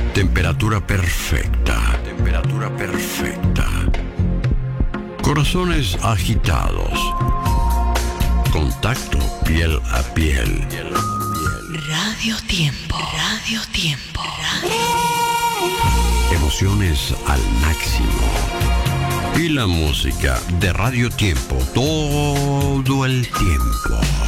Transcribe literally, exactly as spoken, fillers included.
Temperatura perfecta. Temperatura perfecta. Corazones agitados. Contacto piel a piel. Radio Tiempo. Radio Tiempo. Radio. Emociones al máximo. Y la música de Radio Tiempo todo el tiempo.